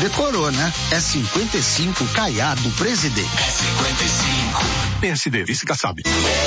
Decorou, né? É 55 Caiado Presidente. É 55. PSD, vice Kassab.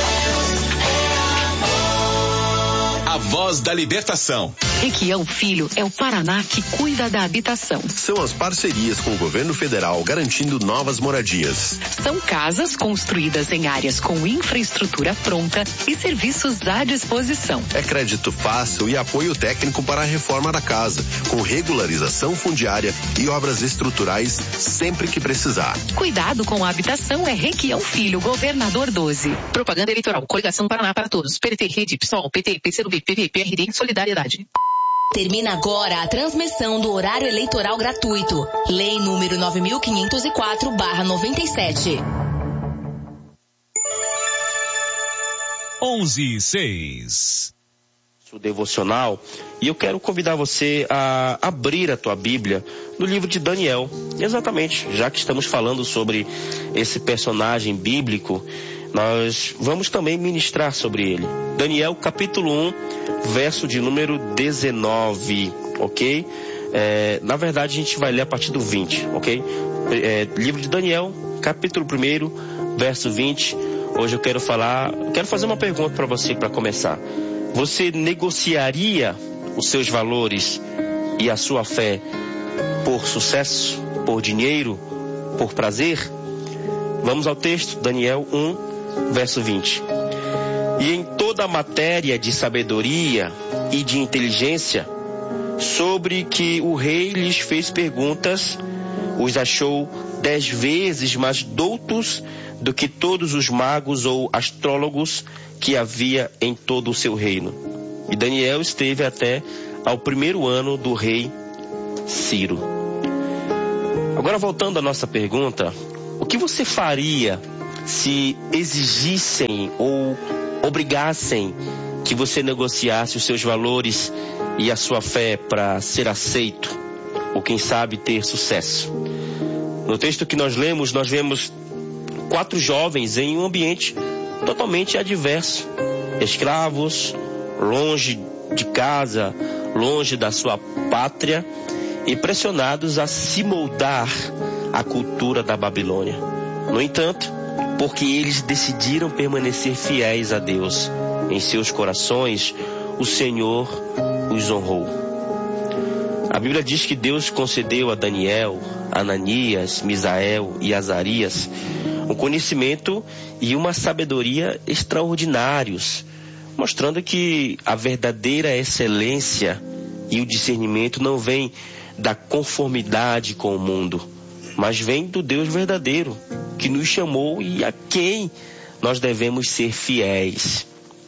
A voz da libertação. Requião Filho é o Paraná que cuida da habitação. São as parcerias com o governo federal garantindo novas moradias. São casas construídas em áreas com infraestrutura pronta e serviços à disposição. É crédito fácil e apoio técnico para a reforma da casa, com regularização fundiária e obras estruturais sempre que precisar. Cuidado com a habitação é Requião Filho, Governador 12. Propaganda eleitoral, Coligação Paraná para Todos, PDT, Rede, PSOL, PT, PCdoB, PV, PRD, Solidariedade. Termina agora a transmissão do horário eleitoral gratuito. Lei número 9504/97. 11:06. O devocional, e eu quero convidar você a abrir a tua Bíblia no livro de Daniel. Exatamente, já que estamos falando sobre esse personagem bíblico, nós vamos também ministrar sobre ele. Daniel, capítulo 1, verso de número 19, ok? Na verdade, a gente vai ler a partir do 20, ok? Livro de Daniel, capítulo 1, verso 20. Hoje eu quero fazer uma pergunta para você para começar. Você negociaria os seus valores e a sua fé por sucesso, por dinheiro, por prazer? Vamos ao texto, Daniel 1, verso 20. E em toda a matéria de sabedoria e de inteligência, sobre que o rei lhes fez perguntas, os achou 10 vezes mais doutos do que todos os magos ou astrólogos que havia em todo o seu reino. E Daniel esteve até ao 1º ano do rei Ciro. Agora, voltando à nossa pergunta, o que você faria se exigissem ou obrigassem que você negociasse os seus valores e a sua fé para ser aceito, ou quem sabe ter sucesso? No texto que nós lemos, nós vemos 4 jovens em um ambiente totalmente adverso, escravos, longe de casa, longe da sua pátria e pressionados a se moldar à cultura da Babilônia. No entanto, porque eles decidiram permanecer fiéis a Deus em seus corações, o Senhor os honrou. A Bíblia diz que Deus concedeu a Daniel, Ananias, Misael e Azarias um conhecimento e uma sabedoria extraordinários, mostrando que a verdadeira excelência e o discernimento não vem da conformidade com o mundo, mas vem do Deus verdadeiro, que nos chamou e a quem nós devemos ser fiéis.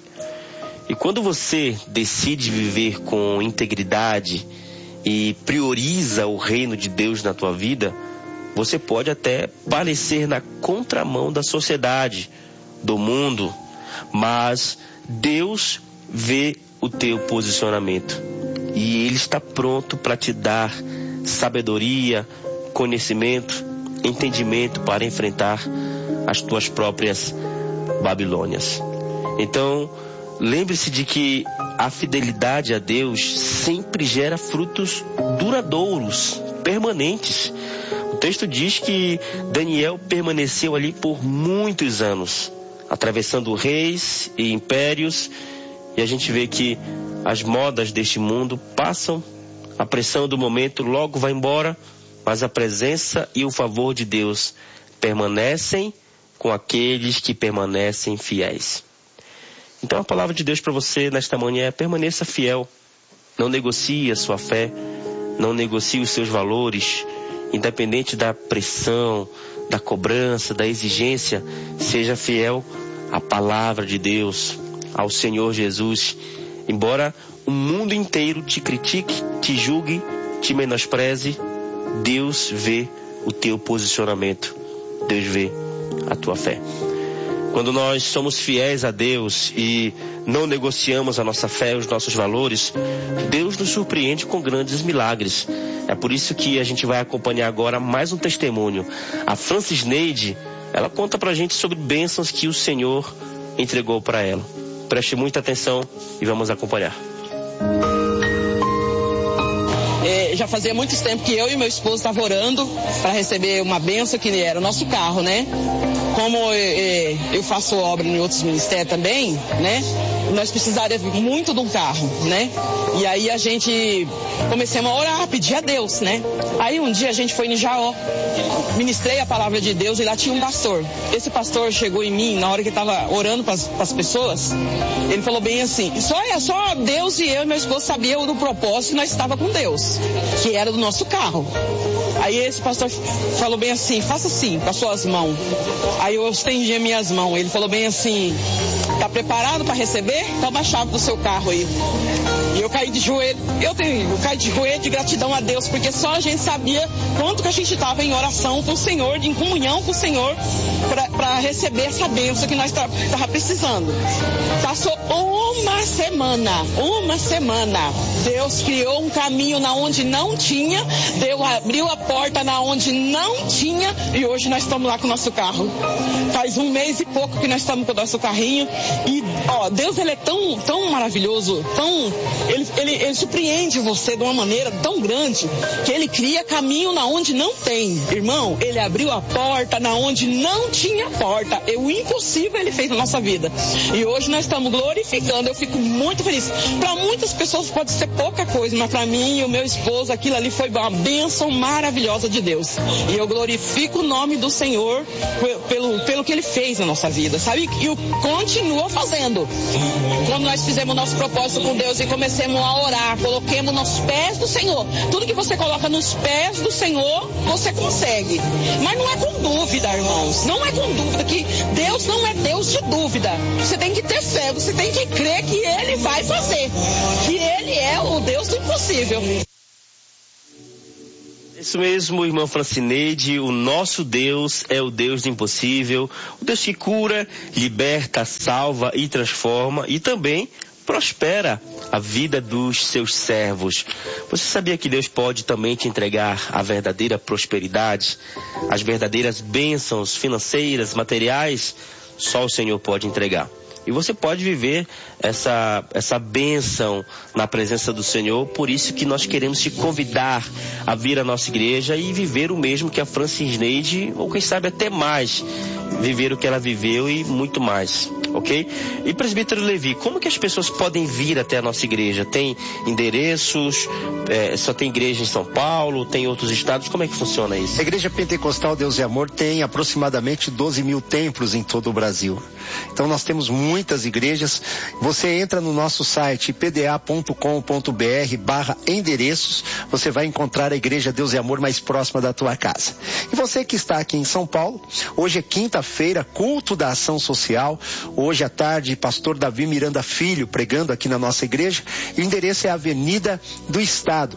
E quando você decide viver com integridade e prioriza o reino de Deus na tua vida, você pode até parecer na contramão da sociedade, do mundo, mas Deus vê o teu posicionamento e Ele está pronto para te dar sabedoria, conhecimento, entendimento para enfrentar as tuas próprias Babilônias. Então, lembre-se de que a fidelidade a Deus sempre gera frutos duradouros, permanentes. O texto diz que Daniel permaneceu ali por muitos anos, atravessando reis e impérios, e a gente vê que as modas deste mundo passam, a pressão do momento logo vai embora, mas a presença e o favor de Deus permanecem com aqueles que permanecem fiéis. Então a palavra de Deus para você nesta manhã é: permaneça fiel, não negocie a sua fé, não negocie os seus valores, independente da pressão, da cobrança, da exigência, seja fiel à palavra de Deus, ao Senhor Jesus. Embora o mundo inteiro te critique, te julgue, te menospreze, Deus vê o teu posicionamento, Deus vê a tua fé. Quando nós somos fiéis a Deus e não negociamos a nossa fé, os nossos valores, Deus nos surpreende com grandes milagres. É por isso que a gente vai acompanhar agora mais um testemunho. A Francis Neide, ela conta pra gente sobre bênçãos que o Senhor entregou para ela. Preste muita atenção e vamos acompanhar. já fazia muito tempo que eu e meu esposo estavam orando para receber uma bênção que era o nosso carro, né? Como eu faço obra em outros ministérios também, né? Nós precisaríamos muito de um carro, né? E aí a gente começamos a orar, pedir a Deus, né? Aí um dia a gente foi em Jaó, ministrei a palavra de Deus e lá tinha um pastor. Esse pastor chegou em mim na hora que estava orando para as pessoas. Ele falou bem assim, só Deus e eu e meu esposo sabiam do propósito e nós estávamos com Deus, que era do nosso carro. Aí esse pastor falou bem assim, faça assim com as suas mãos. Aí eu estendi as minhas mãos. Ele falou bem assim, tá preparado para receber? Toma a chave do seu carro aí. E eu caí de joelho. Eu caí de joelho de gratidão a Deus, porque só a gente sabia quanto que a gente estava em oração com o Senhor, em comunhão com o Senhor, para receber essa bênção que nós estava precisando. Passou uma semana. Deus criou um caminho na onde não tinha, Deus abriu a porta na onde não tinha, e hoje nós estamos lá com o nosso carro. Faz 1 mês e pouco que nós estamos com o nosso carrinho. E Deus, ele é tão maravilhoso, ele surpreende você de uma maneira tão grande, que ele cria caminho na onde não tem. Irmão, ele abriu a porta na onde não tinha porta. O impossível ele fez na nossa vida. E hoje nós estamos glorificando. Eu fico muito feliz. Para muitas pessoas pode ser pouca coisa, mas para mim e o meu esposo, aquilo ali foi uma bênção maravilhosa de Deus. E eu glorifico o nome do Senhor pelo que ele fez na nossa vida, sabe? E continua fazendo. Quando nós fizemos o nosso propósito com Deus e começamos a orar, coloquemos nos pés do Senhor. Tudo que você coloca nos pés do Senhor, você consegue. Mas não é com dúvida, irmãos. Não é com dúvida, que Deus não é Deus de dúvida. Você tem que ter fé, você tem que crer que Ele vai fazer. Que Ele é o Deus do impossível. Isso mesmo, irmã Francineide, o nosso Deus é o Deus do impossível, o Deus que cura, liberta, salva e transforma e também prospera a vida dos seus servos. Você sabia que Deus pode também te entregar a verdadeira prosperidade, as verdadeiras bênçãos financeiras, materiais? Só o Senhor pode entregar. E você pode viver essa bênção na presença do Senhor. Por isso que nós queremos te convidar a vir à nossa igreja e viver o mesmo que a Francineide, ou quem sabe até mais, viver o que ela viveu e muito mais, ok? E presbítero Levi, como que as pessoas podem vir até a nossa igreja? Tem endereços? Só tem igreja em São Paulo? Tem outros estados? Como é que funciona isso? A Igreja Pentecostal Deus e Amor tem aproximadamente 12 mil templos em todo o Brasil. Então nós temos muitas igrejas. Você entra no nosso site pda.com.br/endereços, você vai encontrar a Igreja Deus e Amor mais próxima da tua casa. E você que está aqui em São Paulo, hoje é quinta-feira, culto da ação social. Hoje à tarde, pastor Davi Miranda Filho pregando aqui na nossa igreja. E o endereço é Avenida do Estado,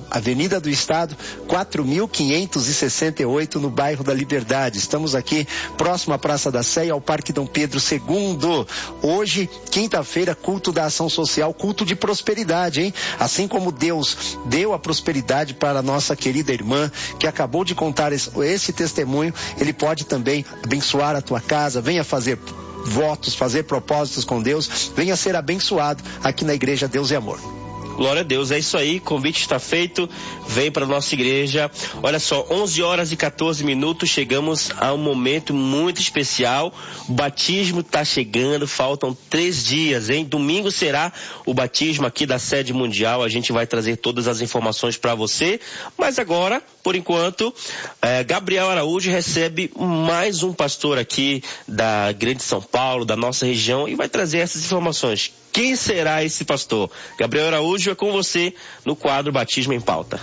4.568, no bairro da Liberdade. Estamos aqui próximo à Praça da Sé e ao Parque Dom Pedro II. Hoje, quinta-feira, culto da ação social, culto de prosperidade, hein? Assim como Deus deu a prosperidade para a nossa querida irmã, que acabou de contar esse testemunho, Ele pode também abençoar a tua casa. Venha fazer votos, fazer propósitos com Deus, venha ser abençoado aqui na Igreja Deus e Amor. Glória a Deus, é isso aí, convite está feito, vem para a nossa igreja. Olha só, 11h14, chegamos a um momento muito especial. O batismo está chegando, faltam 3 dias, hein? Domingo será o batismo aqui da sede mundial, a gente vai trazer todas as informações para você, mas agora, por enquanto, Gabriel Araújo recebe mais um pastor aqui da Grande São Paulo, da nossa região, e vai trazer essas informações. Quem será esse pastor? Gabriel Araújo, é com você no quadro Batismo em Pauta.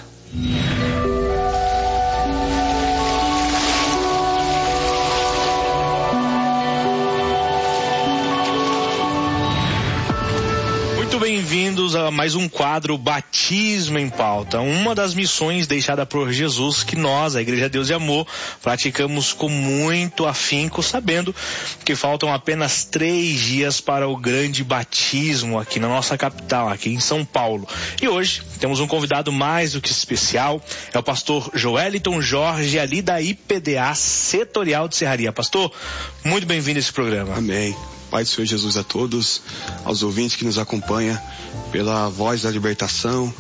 Bem-vindos a mais um quadro Batismo em Pauta, uma das missões deixada por Jesus que nós, a Igreja Deus e Amor, praticamos com muito afinco, sabendo que faltam apenas 3 dias para o grande batismo aqui na nossa capital, aqui em São Paulo. E hoje temos um convidado mais do que especial, é o pastor Joeliton Jorge, ali da IPDA Setorial de Serraria. Pastor, muito bem-vindo a esse programa. Amém. Pai do Senhor Jesus a todos, aos ouvintes que nos acompanham pela Voz da Libertação.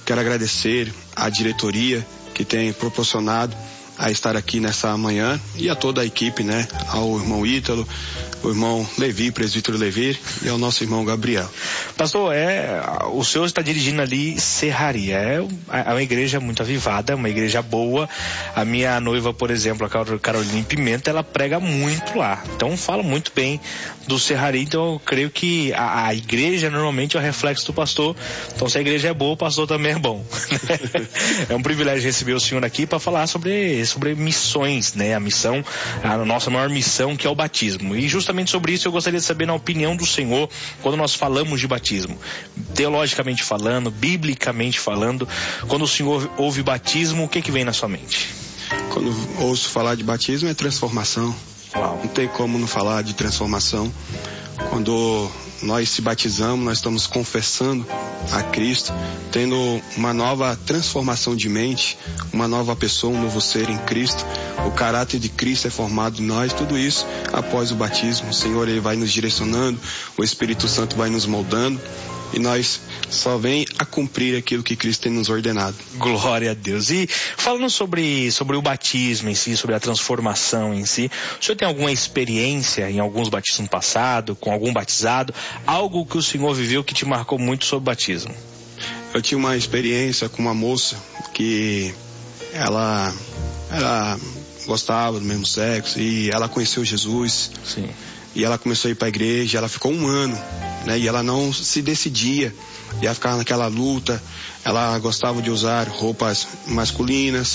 Quero agradecer à diretoria que tem proporcionado a estar aqui nessa manhã e a toda a equipe, né? Ao irmão Ítalo, o irmão Levi, presbítero Levi, e ao nosso irmão Gabriel. Pastor, o senhor está dirigindo ali Serraria, é uma igreja muito avivada, uma igreja boa. A minha noiva, por exemplo, a Carolina Pimenta, ela prega muito lá, então fala muito bem do Serraria. Então eu creio que a igreja normalmente é o reflexo do pastor. Então se a igreja é boa, o pastor também é bom. É um privilégio receber o senhor aqui para falar sobre missões, né? A nossa maior missão, que é o batismo. E justamente sobre isso eu gostaria de saber, na opinião do senhor, quando nós falamos de batismo, teologicamente falando, biblicamente falando, quando o senhor ouve batismo, o que vem na sua mente? Quando ouço falar de batismo, é transformação. Uau. Não tem como não falar de transformação. Quando nós se batizamos, nós estamos confessando a Cristo, tendo uma nova transformação de mente, uma nova pessoa, um novo ser em Cristo. O caráter de Cristo é formado em nós. Tudo isso após o batismo. O Senhor, ele vai nos direcionando, o Espírito Santo vai nos moldando, e nós só vem a cumprir aquilo que Cristo tem nos ordenado. Glória a Deus. E falando sobre o batismo em si, sobre a transformação em si, o senhor tem alguma experiência em alguns batismos passados, com algum batizado, algo que o senhor viveu que te marcou muito sobre o batismo? Eu tinha uma experiência com uma moça que ela gostava do mesmo sexo, e ela conheceu Jesus. Sim. E ela começou a ir para a igreja. Ela ficou 1 ano, né? E ela não se decidia, e ela ficava naquela luta. Ela gostava de usar roupas masculinas,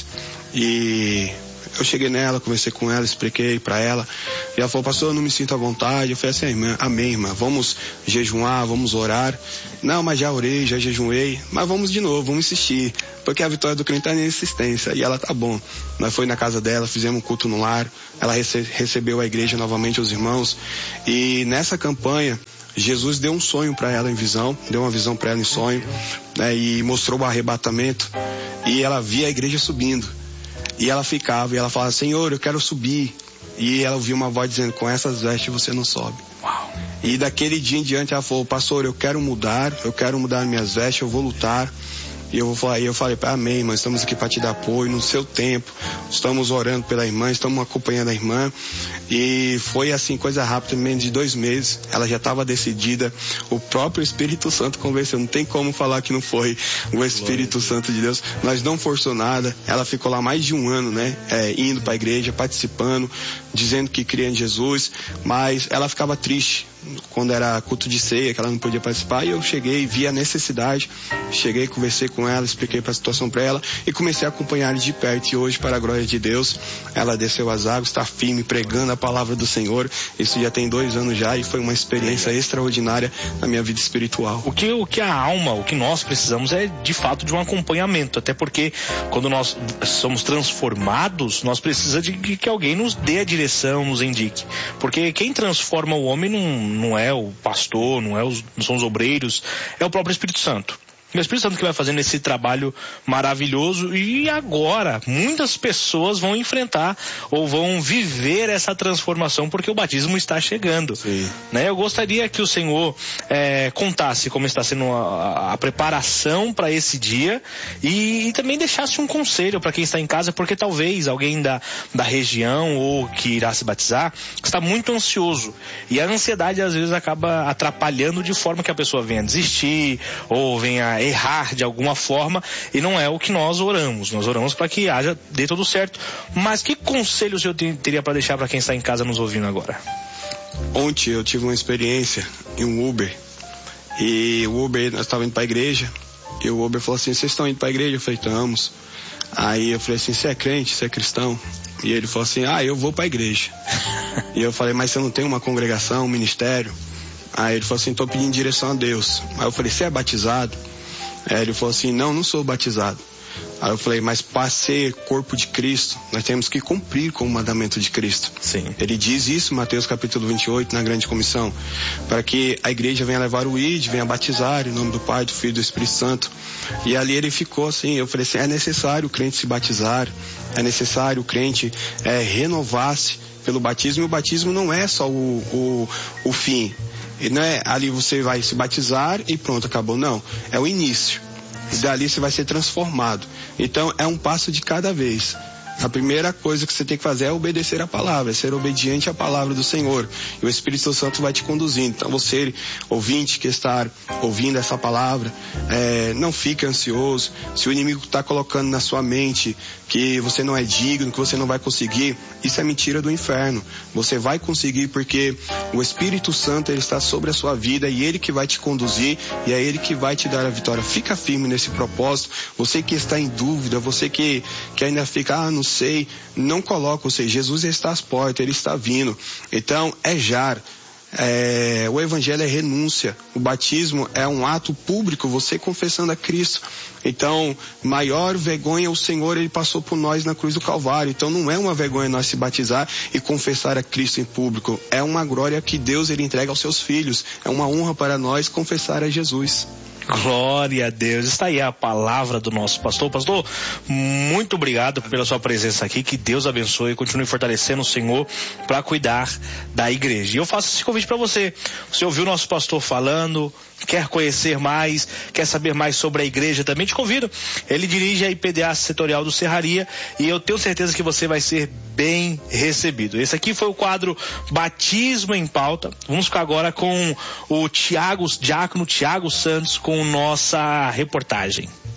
e eu cheguei nela, conversei com ela, expliquei para ela, e ela falou: pastor, eu não me sinto à vontade. Eu falei assim: amém, irmã, vamos jejuar, vamos orar. Não, mas já orei, já jejuei, mas vamos de novo, vamos insistir, porque a vitória do crente está na insistência. E ela: tá bom. Nós foi na casa dela, fizemos um culto no lar, ela recebeu a igreja novamente, os irmãos, e nessa campanha Jesus deu um sonho para ela em visão, deu uma visão para ela em sonho, né? E mostrou o arrebatamento, e ela via a igreja subindo, e ela ficava, e ela falava: Senhor, eu quero subir. E ela ouviu uma voz dizendo: com essas vestes você não sobe. Uau. E daquele dia em diante ela falou: pastor, eu quero mudar minhas vestes, eu vou lutar. E eu falei: amém, irmã, estamos aqui para te dar apoio no seu tempo. Estamos orando pela irmã, estamos acompanhando a irmã. E foi assim, coisa rápida, em menos de 2 meses, ela já estava decidida. O próprio Espírito Santo convenceu. Não tem como falar que não foi o Espírito Santo de Deus. Nós não forçou nada. Ela ficou lá mais de 1 ano, né? Indo para a igreja, participando, dizendo que cria em Jesus. Mas ela ficava triste quando era culto de ceia, que ela não podia participar. E eu cheguei, vi a necessidade, cheguei, conversei com ela, expliquei a situação para ela e comecei a acompanhar de perto. E hoje, para a glória de Deus, ela desceu as águas, está firme, pregando a palavra do Senhor. Isso já tem 2 anos já, e foi uma experiência extraordinária na minha vida espiritual. O que a alma, o que nós precisamos é de fato de um acompanhamento, até porque quando nós somos transformados, nós precisamos de que alguém nos dê a direção, nos indique, porque quem transforma o homem não é o pastor, não são os obreiros, é o próprio Espírito Santo. O Espírito Santo que vai fazendo esse trabalho maravilhoso. E agora muitas pessoas vão enfrentar ou vão viver essa transformação, porque o batismo está chegando, né? Eu gostaria que o Senhor contasse como está sendo a preparação para esse dia, e também deixasse um conselho para quem está em casa, porque talvez alguém da região ou que irá se batizar está muito ansioso, e a ansiedade às vezes acaba atrapalhando de forma que a pessoa venha desistir ou venha errar de alguma forma, e não é o que nós oramos. Nós oramos para que dê tudo certo. Mas que conselho o senhor teria para deixar para quem está em casa nos ouvindo agora? Ontem eu tive uma experiência em um Uber, e o Uber, nós estávamos indo para a igreja, e o Uber falou assim: vocês estão indo para a igreja? Eu falei: estamos. Aí eu falei assim: você é crente, você é cristão? E ele falou assim: eu vou para a igreja. E eu falei: mas você não tem uma congregação, um ministério? Aí ele falou assim: estou pedindo direção a Deus. Aí eu falei: você é batizado? Aí ele falou assim: não sou batizado. Aí eu falei: mas para ser corpo de Cristo, nós temos que cumprir com o mandamento de Cristo. Sim. Ele diz isso, Mateus capítulo 28, na grande comissão, para que a igreja venha levar o ID, venha batizar em nome do Pai, do Filho e do Espírito Santo. E ali ele ficou assim, eu falei assim: é necessário o crente se batizar, é necessário o crente renovar-se pelo batismo, e o batismo não é só o fim. E não é ali você vai se batizar e pronto, acabou. Não, é o início. e dali você vai ser transformado. Então é um passo de cada vez. A primeira coisa que você tem que fazer é obedecer a palavra, é ser obediente à palavra do Senhor. E o Espírito Santo vai te conduzindo. Então você, ouvinte que está ouvindo essa palavra, não fique ansioso. Se o inimigo está colocando na sua mente que você não é digno, que você não vai conseguir, isso é mentira do inferno. Você vai conseguir porque o Espírito Santo ele está sobre a sua vida e ele que vai te conduzir e é ele que vai te dar a vitória. Fica firme nesse propósito. Você que está em dúvida, você que ainda fica, não sei, não coloca, ou seja, Jesus está às portas, ele está vindo. Então, o evangelho é renúncia, o batismo é um ato público, você confessando a Cristo. Então, maior vergonha o Senhor, ele passou por nós na cruz do Calvário. Então não é uma vergonha nós se batizar e confessar a Cristo em público, é uma glória que Deus ele entrega aos seus filhos, é uma honra para nós confessar a Jesus. Glória a Deus, está aí a palavra do nosso pastor. Pastor, muito obrigado pela sua presença aqui, que Deus abençoe e continue fortalecendo o Senhor para cuidar da igreja. E eu faço esse convite para você. Você ouviu o nosso pastor falando, quer conhecer mais, quer saber mais sobre a igreja, também te convido. Ele dirige a IPDA setorial do Serraria e eu tenho certeza que você vai ser bem recebido. Esse aqui foi o quadro Batismo em Pauta. Vamos ficar agora com o diácono Tiago Santos com nossa reportagem.